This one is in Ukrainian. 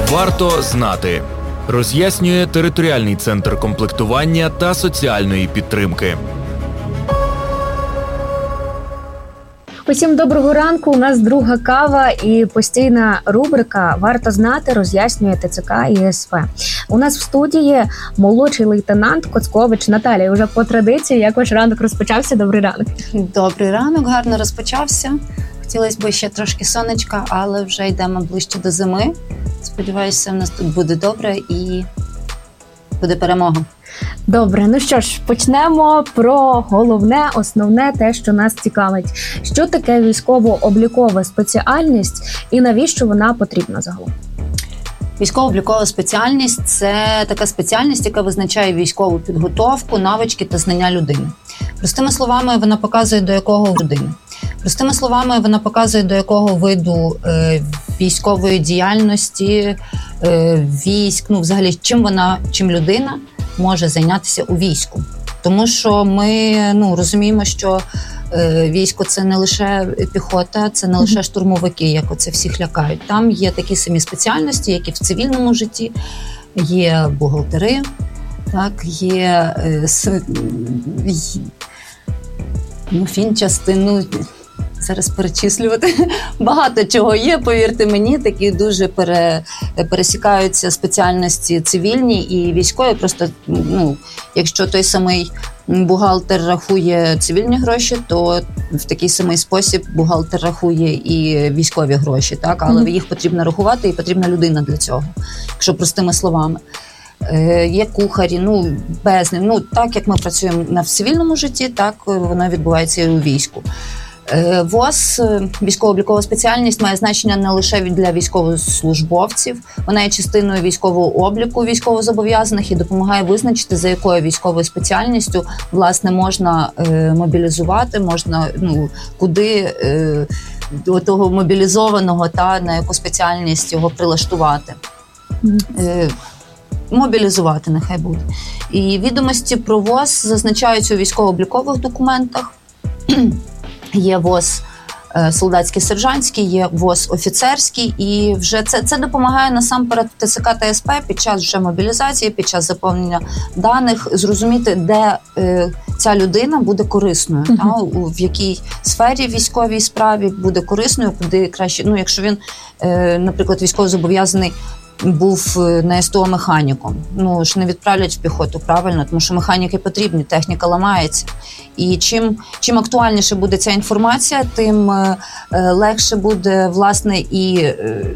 Варто знати. Роз'яснює територіальний центр комплектування та соціальної підтримки. Усім доброго ранку. У нас друга кава і постійна рубрика «Варто знати» роз'яснює ТЦК і СП. У нас в студії молодший лейтенант Коцкович Наталія. Уже по традиції, як ваш ранок розпочався? Добрий ранок. Добрий ранок, гарно розпочався. Хотілося б ще трошки сонечка, але вже йдемо ближче до зими. Сподіваюся, в нас тут буде добре і буде перемога. Добре, ну що ж, почнемо про головне, основне, те, що нас цікавить. Що таке військово-облікова спеціальність і навіщо вона потрібна загалом? Військово-облікова спеціальність – це така спеціальність, яка визначає військову підготовку, навички та знання людини. Простими словами, вона показує, до якого людини. Простими словами, вона показує, до якого виду військової діяльності, військ, взагалі, чим людина може зайнятися у війську. Тому що ми розуміємо, що військо – це не лише піхота, це не лише штурмовики, як оце всіх лякають. Там є такі самі спеціальності, як і в цивільному житті. Є бухгалтери, так, є фінчасти, зараз перечислювати. Багато чого є, повірте мені, такі дуже пересікаються спеціальності цивільні і військові. Просто, якщо той самий бухгалтер рахує цивільні гроші, то в такий самий спосіб бухгалтер рахує і військові гроші, так? Але їх потрібно рахувати і потрібна людина для цього, якщо простими словами. Є кухарі, безліч. Так, як ми працюємо в цивільному житті, так воно відбувається і у війську. ВОС, військово-облікова спеціальність, має значення не лише для військовослужбовців, вона є частиною військового обліку військовозобов'язаних і допомагає визначити, за якою військовою спеціальністю, власне, можна мобілізувати, можна, куди того мобілізованого та на яку спеціальність його прилаштувати. Мобілізувати, нехай буде. І відомості про ВОС зазначаються у військово-облікових документах. Є ВОС солдатський, сержантський, є ВОС офіцерський, і вже це допомагає насамперед ТЦК та СП під час вже мобілізації, під час заповнення даних, зрозуміти, де ця людина буде корисною, в якій сфері військовій справі буде корисною, куди краще, якщо він, наприклад, військовозобов'язаний був на СТО механіком. Ж не відправлять в піхоту, правильно, тому що механіки потрібні, техніка ламається. І чим актуальніше буде ця інформація, тим легше буде, власне, і